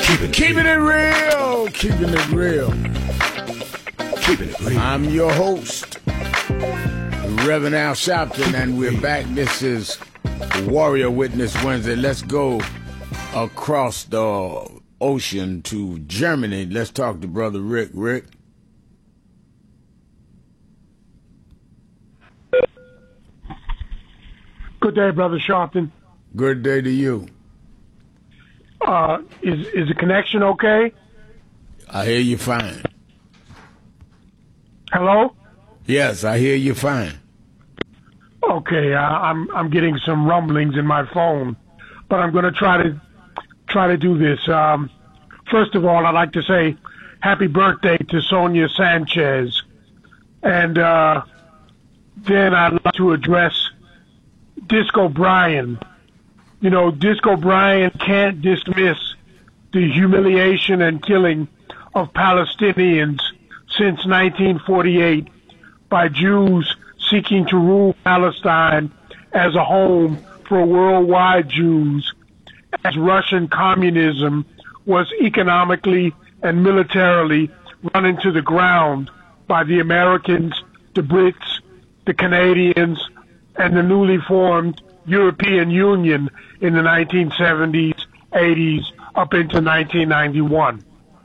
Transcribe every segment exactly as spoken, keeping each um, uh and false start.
Keeping it, keeping it real. Keeping it real. Keeping it real. I'm your host, Reverend Al Sharpton, and we're back. This is Warrior Witness Wednesday. Let's go across the ocean to Germany. Let's talk to Brother Rick. Rick. Good day, Brother Sharpton. Good day to you. Uh, is is the connection okay? I hear you fine. Hello? Yes, I hear you fine. Okay, uh, I'm I'm getting some rumblings in my phone, but I'm going to try to try to do this. Um, first of all, I'd like to say happy birthday to Sonia Sanchez, and uh, then I'd like to address Disco Brian. You know, Disco Brian can't dismiss the humiliation and killing of Palestinians since nineteen forty-eight by Jews seeking to rule Palestine as a home for worldwide Jews, as Russian communism was economically and militarily run into the ground by the Americans, the Brits, the Canadians, and the newly formed European Union in the nineteen seventies, eighties, up into nineteen ninety-one.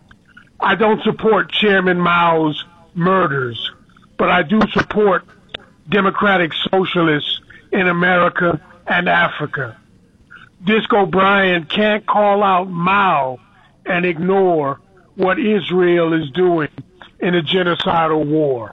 I don't support Chairman Mao's murders, but I do support democratic socialists in America and Africa. Disco Brian can't call out Mao and ignore what Israel is doing in a genocidal war.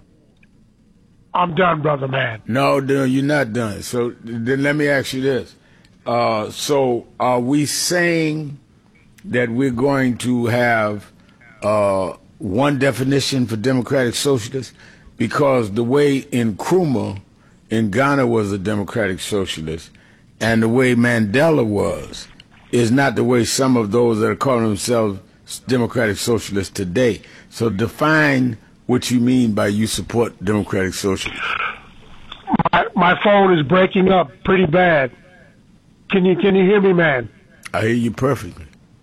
I'm done, brother man. No, no, you're not done. So then let me ask you this. Uh, so are we saying that we're going to have uh, one definition for democratic socialists? Because the way Nkrumah in Ghana was a democratic socialist and the way Mandela was is not the way some of those that are calling themselves democratic socialists today. So define what you mean by you support democratic socialism. My, my phone is breaking up pretty bad. Can you can you hear me, man? I hear you perfectly.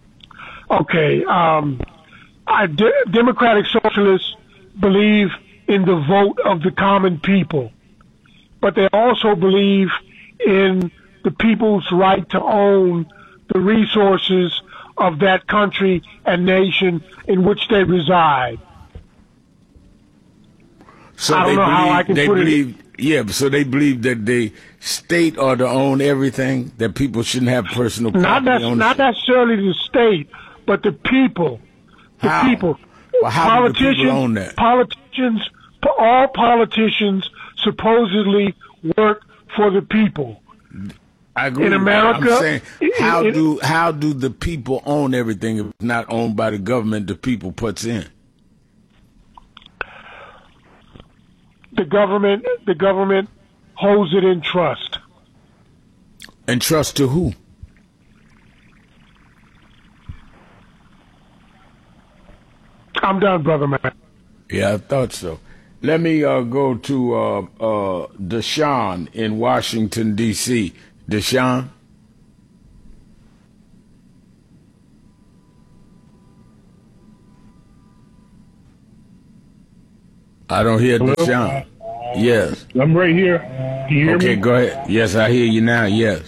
Okay. Um, I, de- democratic socialists believe in the vote of the common people, but they also believe in the people's right to own the resources of that country and nation in which they reside. So I don't they know believe, how I can they put believe, it. Yeah, so they believe that the state ought to own everything, that people shouldn't have personal property. Not, ownership. not necessarily the state, but the people. The How? people. Well, how politicians, do the people own that? Politicians, all politicians supposedly work for the people. I agree. In America, I'm saying, how it, do how do the people own everything if it's not owned by the government the people puts in? The government, the government holds it in trust. And trust to who? I'm done, brother man. Yeah, I thought so. Let me uh, go to uh, uh, Deshaun in Washington, D C Deshaun? I don't hear Hello? Deshaun. Yes. I'm right here. Can you hear Okay, me? go ahead. Yes, I hear you now. Yes.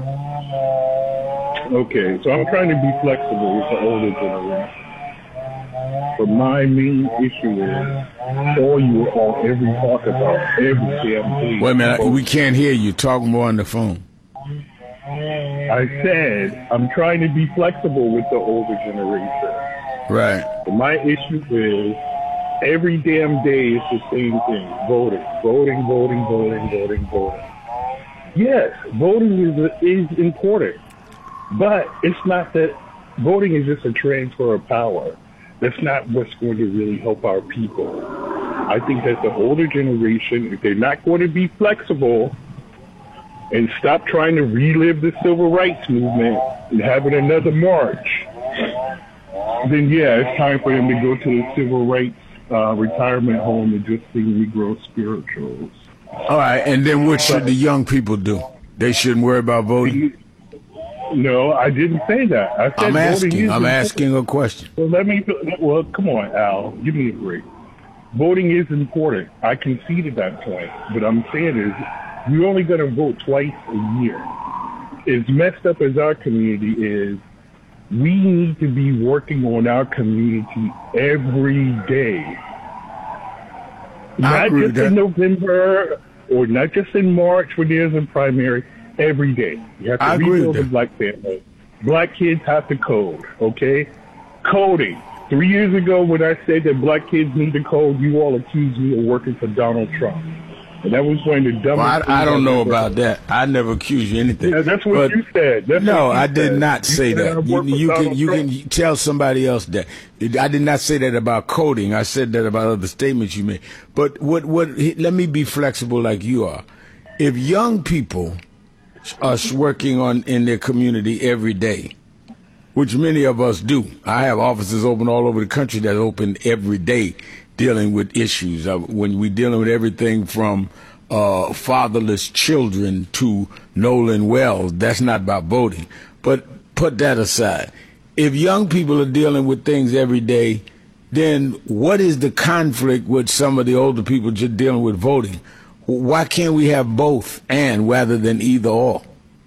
Okay, so I'm trying to be flexible with the older generation. But my main issue is all you all every talk about every damn thing. Wait a minute. We can't hear you. Talk more on the phone. I said I'm trying to be flexible with the older generation. Right. But my issue is every damn day is the same thing. Voting, voting, voting, voting, voting, voting. Yes, voting is is important. But it's not that voting is just a transfer of power. That's not what's going to really help our people. I think that the older generation, if they're not going to be flexible and stop trying to relive the civil rights movement and having another march, then yeah, it's time for them to go to the civil rights uh, retirement home and just sing Negro spirituals. All right, and then what should the young people do? They shouldn't worry about voting? No, I didn't say that. I said I'm voting asking. is I'm important. asking a question. Well, let me. Well, come on, Al. Give me a break. Voting is important. I conceded that point. But I'm saying is, we're only going to vote twice a year. As messed up as our community is, we need to be working on our community every day. Not agree just with in that. November or not just in March when there's a primary. Every day. You have to I agree rebuild with the that. black family. Black kids have to code, okay? Coding. Three years ago when I said that black kids need to code, you all accused me of working for Donald Trump. And that was one of the dumbest Well, I, things I don't I've know ever about heard. that. I never accused you of anything. Yeah, that's what But you said. That's no, what you I did said. not You say said I that. You, work for you can Donald you Trump. can tell somebody else that. I did not say that about coding. I said that about other statements you made. But what what? Let me be flexible like you are. If young people are working on in their community every day, which many of us do. I have offices open all over the country that open every day dealing with issues. Uh, when we're dealing with everything from uh, fatherless children to Nolan Wells, that's not about voting. But put that aside. If young people are dealing with things every day, then what is the conflict with some of the older people just dealing with voting? Why can't we have both and rather than either or?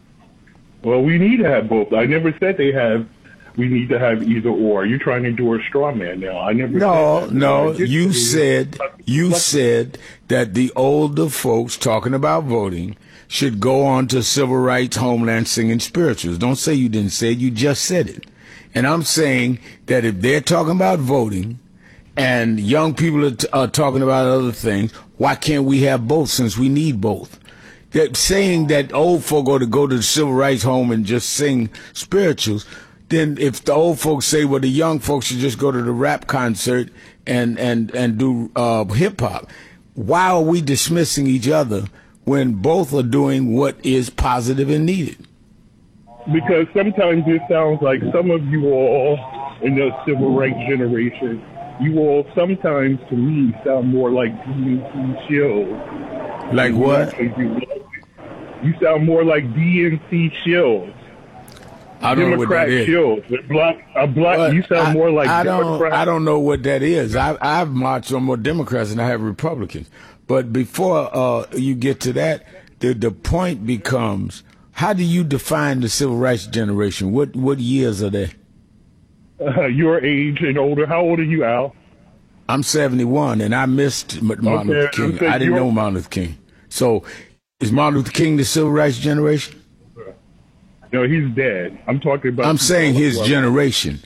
Well, we need to have both. I never said they have. We need to have either or. You're trying to do a straw man now. I never. No, said that. no. I did You say- said you said that the older folks talking about voting should go on to civil rights, homeland, singing spirituals. Don't say you didn't say it. You just said it. And I'm saying that if they're talking about voting and young people are, t- are talking about other things, why can't we have both since we need both? That saying that old folk ought to go to the civil rights home and just sing spirituals, then if the old folks say, well, the young folks should just go to the rap concert and, and, and do uh, hip hop, why are we dismissing each other when both are doing what is positive and needed? Because sometimes it sounds like some of you all in the civil rights generation, you all sometimes to me sound more like D N C shills. Like You what? actually do. You sound more like D N C shills. I don't know what Democrat that is. shills. A black, a black. But you sound I, more like I don't. Democrat. I don't know what that is. I, I've marched on more Democrats than I have Republicans. But before uh, you get to that, the the point becomes: how do you define the civil rights generation? What what years are they? Uh, your age and older. How old are you, Al? I'm seventy-one, and I missed M- Martin Okay, Luther King. I'm saying I didn't you're- know Martin Luther King. So, is Martin Luther King the civil rights generation? No, he's dead. I'm talking about. I'm saying his Well, generation.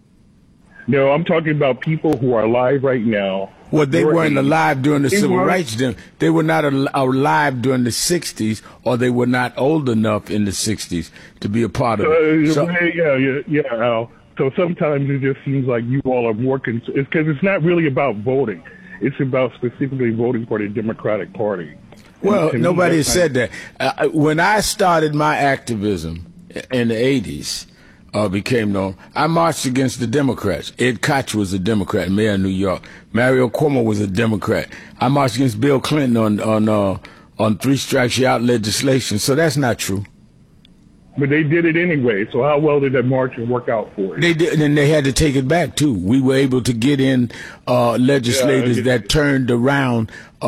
No, I'm talking about people who are alive right now. Well, they Your weren't age. alive during the They civil weren't. rights. Dem- they were not al- alive during the sixties, or they were not old enough in the sixties to be a part of Uh, it. So, yeah, yeah, yeah, Al. So sometimes it just seems like you all are more concerned. It's because it's not really about voting. It's about specifically voting for the Democratic Party. well, And to me, nobody has that's said that. Uh, when I started my activism in the eighties, uh, became known, I marched against the Democrats. Ed Koch was a Democrat, mayor of New York. Mario Cuomo was a Democrat. I marched against Bill Clinton on on uh, on three strikes you out legislation. So that's not true. But they did it anyway. So how well did that march work out for you? They did, and they had to take it back too. We were able to get in uh, legislators Yeah, I get- that turned around